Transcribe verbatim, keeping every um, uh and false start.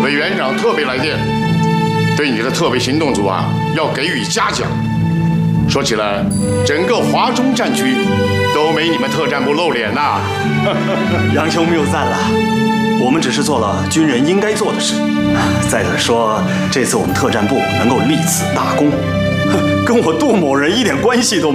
委员长特别来电，对你的特别行动组啊要给予嘉奖。说起来，整个华中战区都没你们特战部露脸呐。 杨兄谬赞了，我们只是做了军人应该做的事。再者说，这次我们特战部能够立此大功，跟我杜某人一点关系都没有。